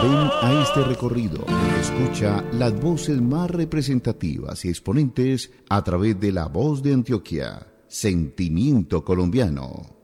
Ven a este recorrido y escucha las voces más representativas y exponentes a través de La Voz de Antioquia. Sentimiento Colombiano.